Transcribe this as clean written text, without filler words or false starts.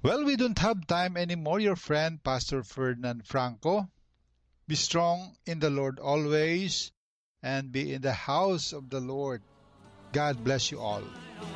Well, we don't have time anymore. Your friend, Pastor Ferdinand Franco. Be strong in the Lord always and be in the house of the Lord. God bless you all.